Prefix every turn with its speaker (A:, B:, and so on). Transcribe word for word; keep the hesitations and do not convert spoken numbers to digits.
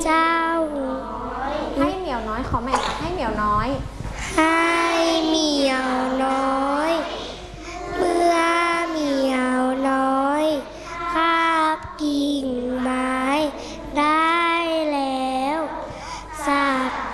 A: เจ้า
B: ให้เหมียวน้อยขอใหม่ค่ะให้เหมียวน้อย